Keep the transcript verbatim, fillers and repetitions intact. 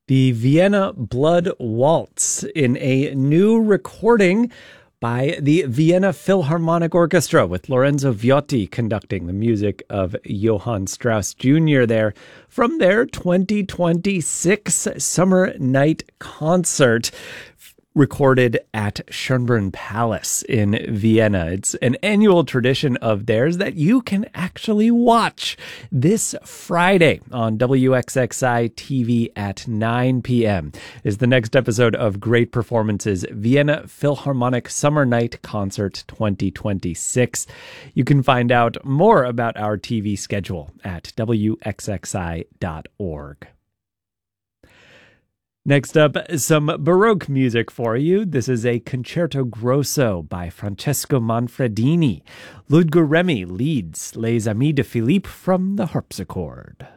The Vienna Blood Waltz in a new recording by the Vienna Philharmonic Orchestra with Lorenzo Viotti conducting the music of Johann Strauss Junior there from their twenty twenty-six Summer Night Concert, recorded at Schönbrunn Palace in Vienna. It's an annual tradition of theirs that you can actually watch this Friday on W X X I T V at nine p.m. is the next episode of Great Performances Vienna Philharmonic Summer Night Concert twenty twenty-six. You can find out more about our T V schedule at W X X I dot org. Next up, some Baroque music for you. This is a Concerto Grosso by Francesco Manfredini. Ludger Remy leads Les Amis de Philippe from the harpsichord.